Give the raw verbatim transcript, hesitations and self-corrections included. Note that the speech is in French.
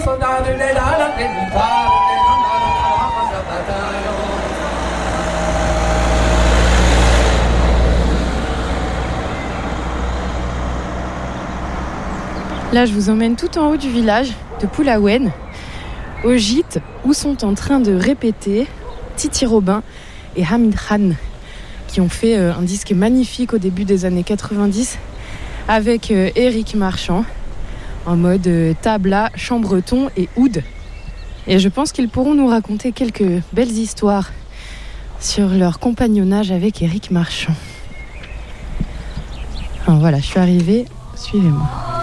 Là, je vous emmène tout en haut du village de Pulawen, au gîte où sont en train de répéter Titi Robin et Hamid Khan, qui ont fait un disque magnifique au début des années quatre-vingt-dix avec Éric Marchand en mode tabla, chambreton et oud. Et je pense qu'ils pourront nous raconter quelques belles histoires sur leur compagnonnage avec Éric Marchand. Alors voilà, je suis arrivée, suivez-moi.